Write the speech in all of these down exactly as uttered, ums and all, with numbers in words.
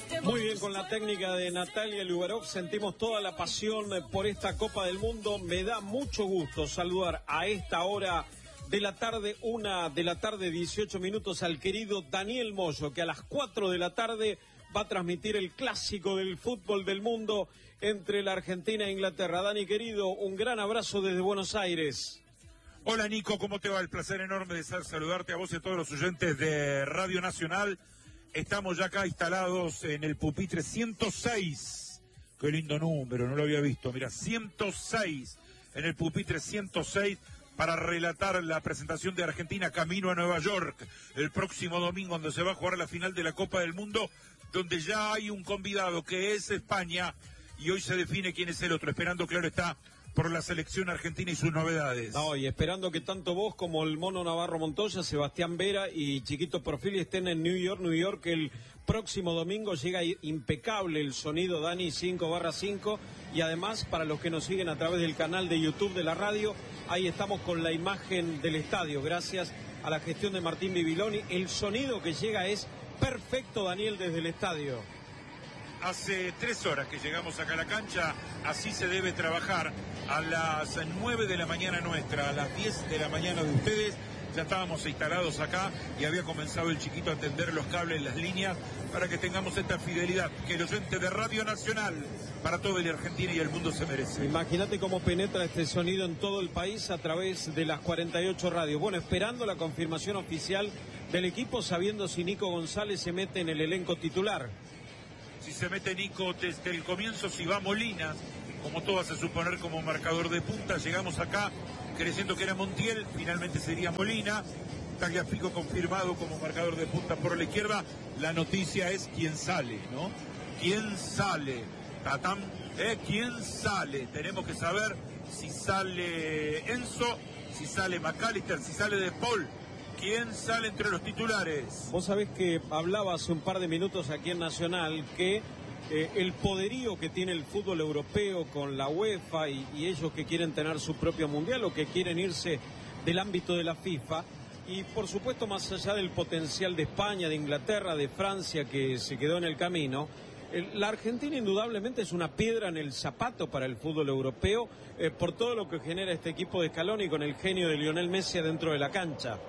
Muy bien, con la técnica de Natalia Lubarov sentimos toda la pasión por esta Copa del Mundo. Me da mucho gusto saludar a esta hora de la tarde, una de la tarde, dieciocho minutos, al querido Daniel Moyo, que a las cuatro de la tarde va a transmitir el clásico del fútbol del mundo entre la Argentina e Inglaterra. Dani, querido, un gran abrazo desde Buenos Aires. Hola, Nico, ¿cómo te va? El placer enorme de saludarte a vos y a todos los oyentes de Radio Nacional. Estamos ya acá instalados en el pupitre ciento seis. Qué lindo número, no lo había visto. Mira, ciento seis, en el pupitre ciento seis, para relatar la presentación de Argentina camino a Nueva York el próximo domingo, donde se va a jugar la final de la Copa del Mundo, donde ya hay un convidado que es España, y hoy se define quién es el otro, esperando, claro está, por la selección argentina y sus novedades. No, y esperando que tanto vos como el Mono Navarro Montoya, Sebastián Vera y Chiquito Profili estén en New York, New York, el próximo domingo. Llega impecable el sonido, Dani, cinco barra cinco, y además, para los que nos siguen a través del canal de YouTube de la radio, ahí estamos con la imagen del estadio, gracias a la gestión de Martín Bibiloni. El sonido que llega es perfecto, Daniel, desde el estadio. Hace tres horas que llegamos acá a la cancha, así se debe trabajar. A las nueve de la mañana nuestra, a las diez de la mañana de ustedes, ya estábamos instalados acá y había comenzado el Chiquito a tender los cables, las líneas, para que tengamos esta fidelidad que el oyente de Radio Nacional para toda la Argentina y el mundo se merece. Imagínate cómo penetra este sonido en todo el país a través de las cuarenta y ocho radios. Bueno, esperando la confirmación oficial del equipo, sabiendo si Nico González se mete en el elenco titular. Si se mete Nico desde el comienzo, si va Molina, como todo hace suponer, como marcador de punta. Llegamos acá creyendo que era Montiel, finalmente sería Molina. Tagliafico confirmado como marcador de punta por la izquierda. La noticia es quién sale, ¿no? ¿Quién sale? Tatán, ¿eh? ¿Quién sale? Tenemos que saber si sale Enzo, si sale McAllister, si sale De Paul. ¿Quién sale entre los titulares? Vos sabés que hablaba hace un par de minutos aquí en Nacional que eh, el poderío que tiene el fútbol europeo con la UEFA y, y ellos que quieren tener su propio mundial o que quieren irse del ámbito de la FIFA, y por supuesto más allá del potencial de España, de Inglaterra, de Francia, que se quedó en el camino, el, la Argentina indudablemente es una piedra en el zapato para el fútbol europeo, eh, por todo lo que genera este equipo de Scaloni con el genio de Lionel Messi adentro de la cancha.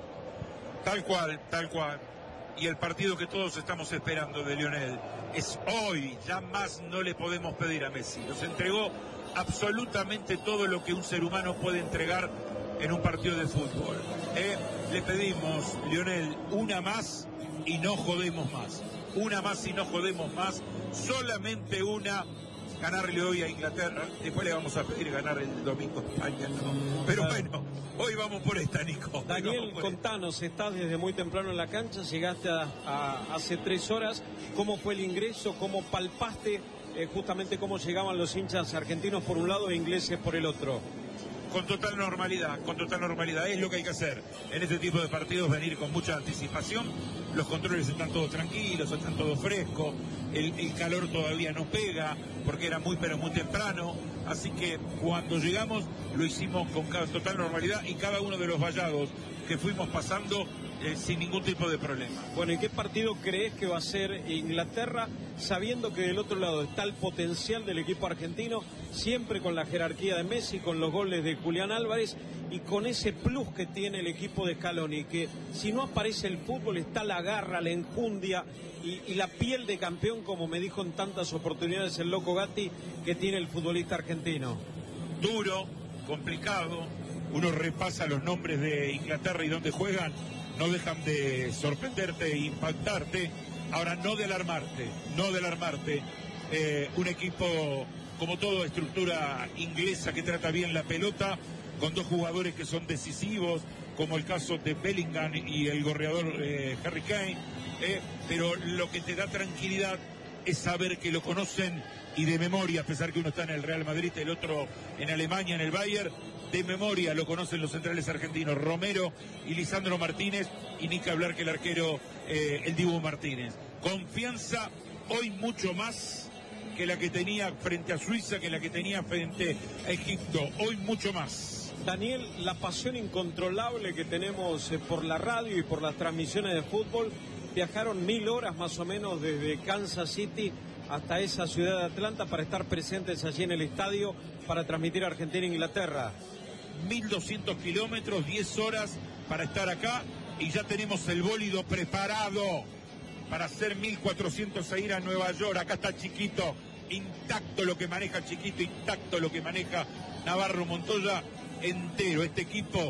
Tal cual, tal cual. Y el partido que todos estamos esperando de Lionel es hoy. Ya más no le podemos pedir a Messi. Nos entregó absolutamente todo lo que un ser humano puede entregar en un partido de fútbol. ¿Eh? Le pedimos, Lionel, una más y no jodemos más. Una más y no jodemos más. Solamente una. Ganarle hoy a Inglaterra, después le vamos a pedir ganar el domingo a España, ¿no? Pero bueno, hoy vamos por esta, Nico. Daniel, contanos, estás desde muy temprano en la cancha, llegaste a, a, hace tres horas, ¿cómo fue el ingreso? ¿Cómo palpaste eh, justamente cómo llegaban los hinchas argentinos por un lado e ingleses por el otro? Con total normalidad, con total normalidad, es lo que hay que hacer en este tipo de partidos, venir con mucha anticipación. Los controles están todos tranquilos, están todos frescos, el, el calor todavía no pega, porque era muy pero muy temprano, así que cuando llegamos lo hicimos con total normalidad y cada uno de los vallados que fuimos pasando eh, sin ningún tipo de problema. Bueno, ¿y qué partido crees que va a ser Inglaterra, sabiendo que del otro lado está el potencial del equipo argentino, siempre con la jerarquía de Messi, con los goles de Julián Álvarez y con ese plus que tiene el equipo de Scaloni, que si no aparece el fútbol está la garra, la enjundia y, y la piel de campeón, como me dijo en tantas oportunidades el Loco Gatti, que tiene el futbolista argentino? Duro, complicado, uno repasa los nombres de Inglaterra y dónde juegan, no dejan de sorprenderte e impactarte. Ahora, no de alarmarte, no de alarmarte. Eh, un equipo, como todo, estructura inglesa que trata bien la pelota, con dos jugadores que son decisivos, como el caso de Bellingham y el goleador eh, Harry Kane. Eh, pero lo que te da tranquilidad es saber que lo conocen y de memoria, a pesar que uno está en el Real Madrid, el otro en Alemania, en el Bayern, de memoria lo conocen los centrales argentinos, Romero y Lisandro Martínez, y ni que hablar que el arquero, eh, el Dibu Martínez. Confianza hoy mucho más que la que tenía frente a Suiza, que la que tenía frente a Egipto, hoy mucho más. Daniel, la pasión incontrolable que tenemos eh, por la radio y por las transmisiones de fútbol viajaron mil horas más o menos desde Kansas City hasta esa ciudad de Atlanta para estar presentes allí en el estadio para transmitir Argentina-Inglaterra. mil doscientos kilómetros, diez horas para estar acá y ya tenemos el bólido preparado para hacer mil cuatrocientos e ir a Nueva York. Acá está Chiquito, intacto lo que maneja Chiquito, intacto lo que maneja Navarro Montoya, entero. Este equipo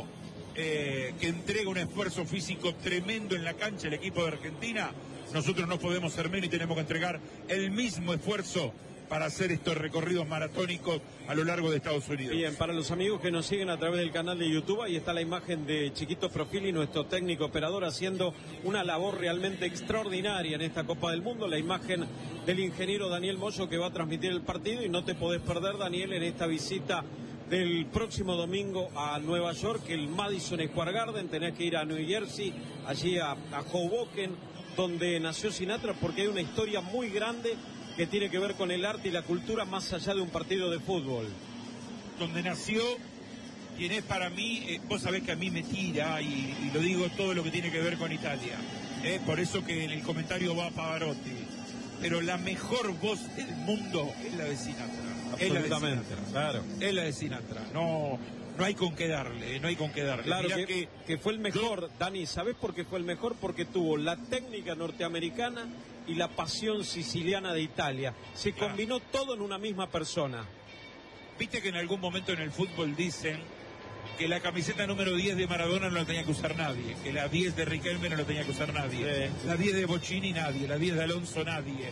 eh, que entrega un esfuerzo físico tremendo en la cancha, el equipo de Argentina. Nosotros no podemos ser menos y tenemos que entregar el mismo esfuerzo para hacer estos recorridos maratónicos a lo largo de Estados Unidos. Bien, para los amigos que nos siguen a través del canal de YouTube, ahí está la imagen de Chiquito Profili, nuestro técnico operador, haciendo una labor realmente extraordinaria en esta Copa del Mundo. La imagen del ingeniero Daniel Moyo, que va a transmitir el partido, y no te podés perder, Daniel, en esta visita del próximo domingo a Nueva York, el Madison Square Garden. Tenés que ir a New Jersey, allí a, a Hoboken, donde nació Sinatra, porque hay una historia muy grande que tiene que ver con el arte y la cultura más allá de un partido de fútbol. Donde nació, quien es para mí, eh, vos sabés que a mí me tira, y, y lo digo todo lo que tiene que ver con Italia, eh, por eso que en el comentario va Pavarotti, pero la mejor voz del mundo es la de Sinatra. Absolutamente, es la de Sinatra, claro. Es la de Sinatra, no... No hay con qué darle, no hay con qué darle. Claro que, que, que fue el mejor, Dani, ¿sabés por qué fue el mejor? Porque tuvo la técnica norteamericana y la pasión siciliana de Italia. Se claro. combinó todo en una misma persona. Viste que en algún momento en el fútbol dicen que la camiseta número diez de Maradona no la tenía que usar nadie, que la diez de Riquelme no la tenía que usar nadie, sí. La diez de Bocini nadie, la diez de Alonso nadie.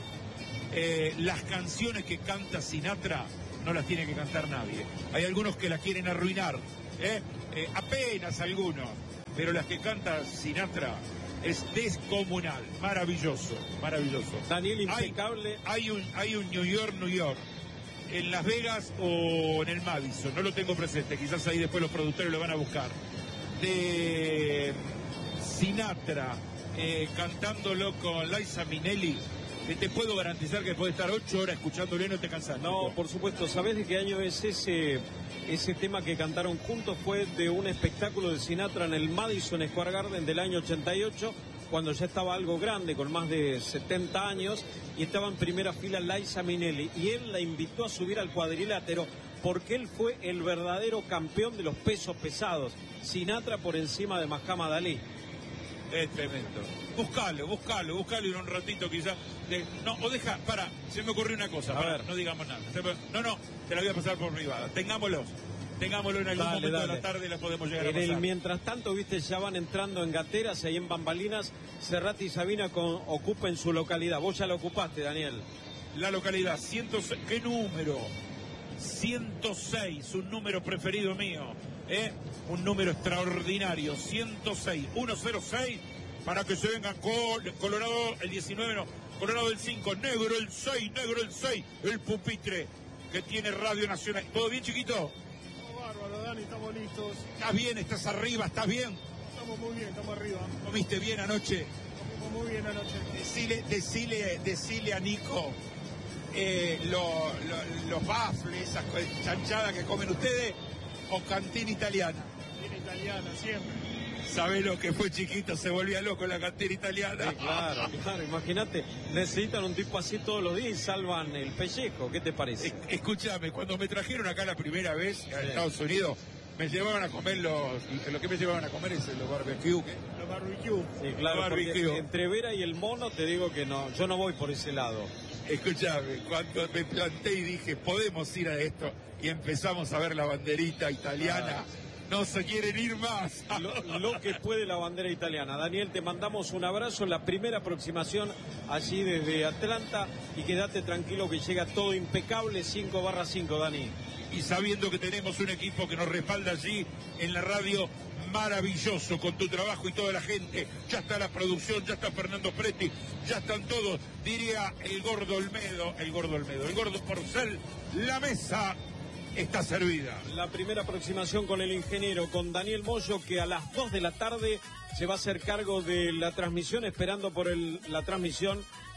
Eh, las canciones que canta Sinatra no las tiene que cantar nadie. Hay algunos que las quieren arruinar, ¿eh? Eh, apenas algunos, pero las que canta Sinatra es descomunal, maravilloso, maravilloso. Daniel, impecable. Hay, hay, un, hay un New York, New York, en Las Vegas o en el Madison, no lo tengo presente, quizás ahí después los productores lo van a buscar, de Sinatra eh, cantándolo con Liza Minnelli. Te puedo garantizar que puede estar ocho horas escuchándolo y no te cansas. No, por supuesto. ¿Sabés de qué año es ese ese tema que cantaron juntos? Fue de un espectáculo de Sinatra en el Madison Square Garden del año ochenta y ocho, cuando ya estaba algo grande, con más de setenta años, y estaba en primera fila Liza Minnelli, y él la invitó a subir al cuadrilátero porque él fue el verdadero campeón de los pesos pesados. Sinatra por encima de Muhammad Ali. Es tremendo. Buscalo, buscalo, buscalo y un ratito quizás. De... No, o deja, para, se me ocurrió una cosa, a para, ver. No digamos nada. No, no, te la voy a pasar por privada. Tengámoslos, tengámoslo en algún dale, momento dale. de la tarde y la podemos llegar en a pasar. El, mientras tanto, viste, ya van entrando en gateras, ahí en bambalinas. Cerrati y Sabina con, ocupen su localidad. Vos ya la ocupaste, Daniel. La localidad, ciento seis, ¿qué número? ciento seis, un número preferido mío, ¿eh? Un número extraordinario, ciento seis, ciento seis, para que se vengan con Colorado el diecinueve, no, Colorado el cinco, negro el seis, negro el seis, el pupitre que tiene Radio Nacional. ¿Todo bien, chiquito? Todo bárbaro, Dani, estamos listos. ¿Estás bien? ¿Estás arriba? ¿Estás bien? Estamos muy bien, estamos arriba. ¿Comiste bien anoche? Comimos muy bien anoche. Decile, decile, decile a Nico eh, lo, lo, los baffles, esas chanchadas que comen ustedes, o cantina italiana. Cantina italiana, siempre. ¿Sabés lo que fue, chiquito? Se volvía loco la cantina italiana. Sí, claro, claro, imagínate, necesitan un tipo así todos los días y salvan el pellejo. ¿Qué te parece? Es, escúchame, cuando me trajeron acá la primera vez a Estados Unidos, me llevaban a comer los... Lo que me llevaban a comer es los barbecue. ¿qué? Los barbecue. Sí, claro, barbecue. porque entre Vera y el mono te digo que no, yo no voy por ese lado. Escúchame, cuando me planté y dije, podemos ir a esto, y empezamos a ver la banderita italiana... Ah. No se quieren ir más. Lo, lo que puede la bandera italiana. Daniel, te mandamos un abrazo. La primera aproximación allí desde Atlanta. Y quédate tranquilo que llega todo impecable. cinco barra cinco, Dani. Y sabiendo que tenemos un equipo que nos respalda allí en la radio, maravilloso con tu trabajo y toda la gente. Ya está la producción, ya está Fernando Presti, ya están todos. Diría el gordo Olmedo, el gordo Olmedo, el gordo Porcel, la mesa está servida. La primera aproximación con el ingeniero, con Daniel Moyo, que a las dos de la tarde se va a hacer cargo de la transmisión, esperando por el, la transmisión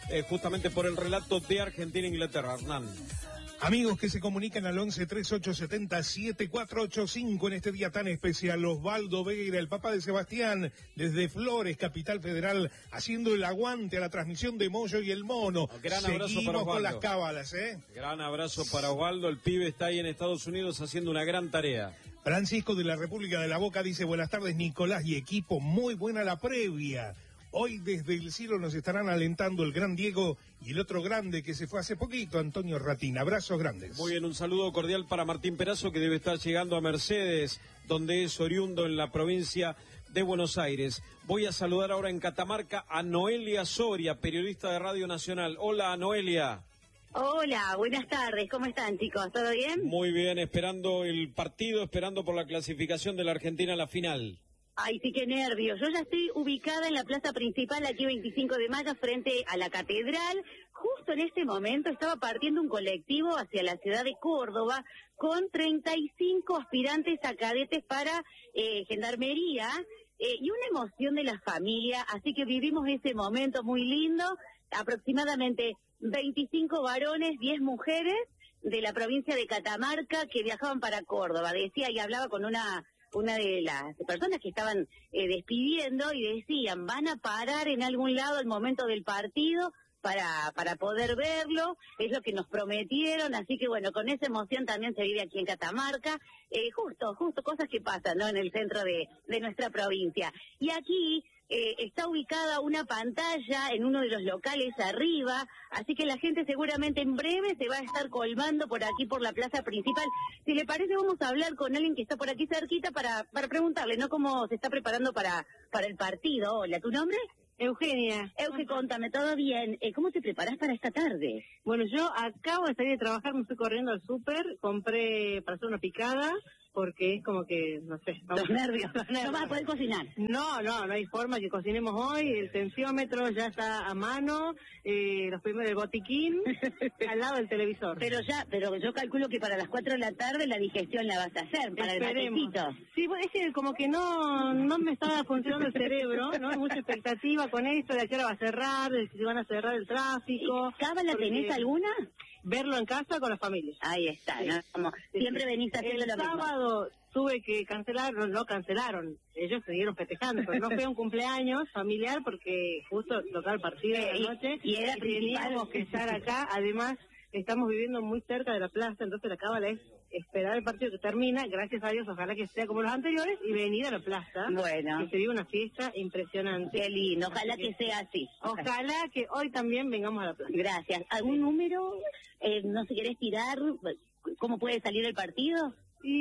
eh, justamente por el relato de Argentina-Inglaterra. Hernán. Amigos que se comunican al once treinta y ocho setenta siete cuatro ocho cinco en este día tan especial. Osvaldo Veira, el papá de Sebastián, desde Flores, Capital Federal, haciendo el aguante a la transmisión de Moyo y el Mono. Gran abrazo Seguimos para Osvaldo. con las cábalas, ¿eh? Gran abrazo para Osvaldo, el pibe está ahí en Estados Unidos haciendo una gran tarea. Francisco de la República de la Boca dice, buenas tardes Nicolás y equipo, muy buena la previa. Hoy desde el cielo nos estarán alentando el gran Diego y el otro grande que se fue hace poquito, Antonio Ratín. Abrazos grandes. Muy bien, un saludo cordial para Martín Perazo, que debe estar llegando a Mercedes, donde es oriundo en la provincia de Buenos Aires. Voy a saludar ahora en Catamarca a Noelia Soria, periodista de Radio Nacional. Hola, Noelia. Hola, buenas tardes. ¿Cómo están, chicos? ¿Todo bien? Muy bien, esperando el partido, esperando por la clasificación de la Argentina a la final. Ay, sí, qué nervios. Yo ya estoy ubicada en la plaza principal, aquí veinticinco de mayo, frente a la catedral. Justo en este momento estaba partiendo un colectivo hacia la ciudad de Córdoba con treinta y cinco aspirantes a cadetes para eh, gendarmería eh, y una emoción de la familia. Así que vivimos ese momento muy lindo. Aproximadamente veinticinco varones, diez mujeres de la provincia de Catamarca que viajaban para Córdoba. Decía y hablaba con una... una de las personas que estaban eh, despidiendo y decían, van a parar en algún lado al momento del partido para para poder verlo, es lo que nos prometieron, así que bueno, con esa emoción también se vive aquí en Catamarca, eh, justo, justo cosas que pasan, ¿no?, en el centro de, de nuestra provincia. Y aquí eh, está ubicada una pantalla en uno de los locales arriba, así que la gente seguramente en breve se va a estar colmando por aquí, por la plaza principal. Si le parece, vamos a hablar con alguien que está por aquí cerquita para para preguntarle, ¿no?, cómo se está preparando para para el partido. Hola, ¿tu nombre? Eugenia. Euge, contame, ¿todo bien? Eh, ¿Cómo te preparás para esta tarde? Bueno, yo acabo de salir de trabajar, me fui corriendo al súper, compré para hacer una picada, porque es como que, no sé... Los nervios, no vas a poder cocinar. No, no, no hay forma que cocinemos hoy, el tensiómetro ya está a mano, eh, los primeros del botiquín, al lado del televisor. Pero ya, pero yo calculo que para las cuatro de la tarde la digestión la vas a hacer, para Esperemos. el matecito. Sí, bueno, es que como que no no me estaba funcionando el cerebro, ¿no? Hay mucha expectativa con esto, de a qué hora va a cerrar, de si van a cerrar el tráfico. ¿Cábala porque... tenés alguna? Verlo en casa con la familia. Ahí está, ¿no? Como Sí, siempre sí. venís haciendo el lo mismo. El sábado tuve que cancelar, no, no cancelaron, ellos siguieron festejando, pero no fue un cumpleaños familiar porque justo tocaba el partido de Eh, la noche y era y principal. teníamos que estar acá, además estamos viviendo muy cerca de la plaza, entonces la cábala es esperar el partido que termina, gracias a Dios, ojalá que sea como los anteriores, y venir a la plaza, Bueno. que se vive una fiesta impresionante. Qué lindo, ojalá que sea así. Ojalá que hoy también vengamos a la plaza. Gracias. ¿Algún número? Eh, no sé, ¿querés tirar? ¿Cómo puede salir el partido?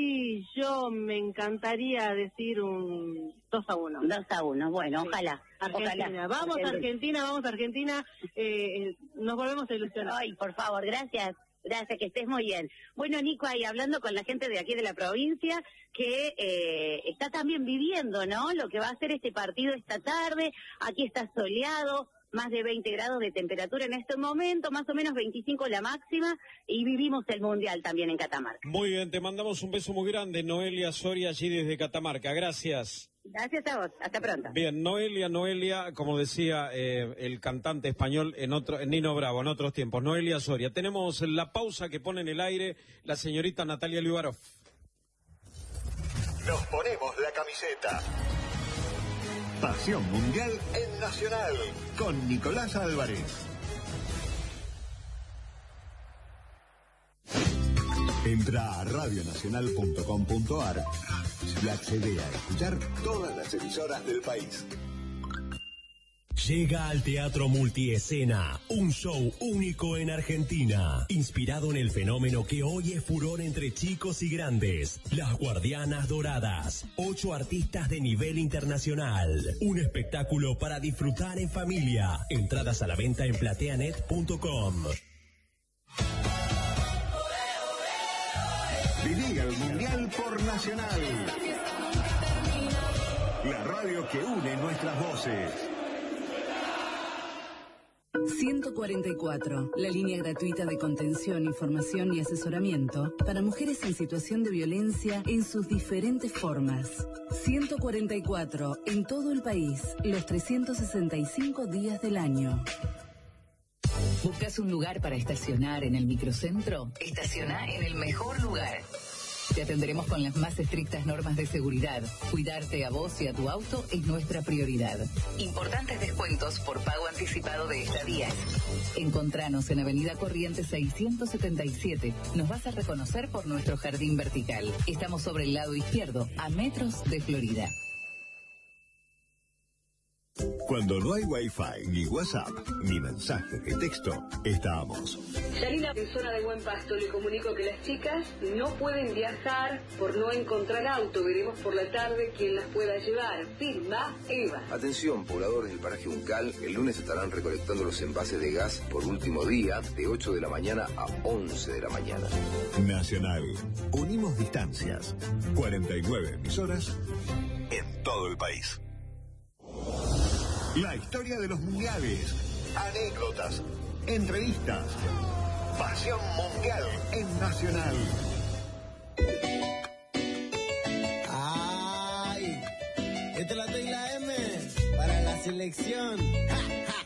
Y yo me encantaría decir un dos a uno. dos a uno, bueno, Sí. ojalá. Argentina. Ojalá. Vamos a Argentina, vamos a Argentina. Eh, nos volvemos a ilusionar. Ay, por favor, gracias. Gracias, que estés muy bien. Bueno, Nico, ahí hablando con la gente de aquí de la provincia, que eh, está también viviendo, ¿no?, lo que va a ser este partido esta tarde. Aquí está soleado, más de veinte grados de temperatura en este momento, más o menos veinticinco la máxima, y vivimos el Mundial también en Catamarca. Muy bien, te mandamos un beso muy grande, Noelia Soria, allí desde Catamarca. Gracias. Gracias a vos, hasta pronto. Bien, Noelia, Noelia, como decía eh, el cantante español en otro, en Nino Bravo, en otros tiempos, Noelia Soria. Tenemos la pausa que pone en el aire la señorita Natalia Liubarov. Nos ponemos la camiseta. Pasión Mundial en Nacional, con Nicolás Álvarez. Entra a radio nacional punto com punto a r y accede a escuchar todas las emisoras del país. Llega al Teatro Multiescena, un show único en Argentina, inspirado en el fenómeno que hoy es furor entre chicos y grandes, Las Guardianas Doradas, ocho artistas de nivel internacional, un espectáculo para disfrutar en familia, entradas a la venta en plateanet punto com. Viví el Mundial por Nacional, la radio que une nuestras voces. ciento cuarenta y cuatro, la línea gratuita de contención, información y asesoramiento para mujeres en situación de violencia en sus diferentes formas. ciento cuarenta y cuatro, en todo el país, los trescientos sesenta y cinco días del año. ¿Buscas un lugar para estacionar en el microcentro? Estaciona en el mejor lugar. Te atenderemos con las más estrictas normas de seguridad. Cuidarte a vos y a tu auto es nuestra prioridad. Importantes descuentos por pago anticipado de estadías. Encontranos en Avenida Corrientes seiscientos setenta y siete. Nos vas a reconocer por nuestro jardín vertical. Estamos sobre el lado izquierdo, a metros de Florida. Cuando no hay Wi-Fi, ni WhatsApp, ni mensaje de texto, estamos. Yanina, en zona de Buen Pasto, le comunico que las chicas no pueden viajar por no encontrar auto. Veremos por la tarde quién las pueda llevar. Firma Eva. Atención, pobladores del paraje Uncal, el lunes estarán recolectando los envases de gas por último día, de ocho de la mañana a once de la mañana. Nacional. Unimos distancias. cuarenta y nueve emisoras en todo el país. La historia de los mundiales, anécdotas, entrevistas, pasión mundial en Nacional. Ay, esta es la T y la M para la selección.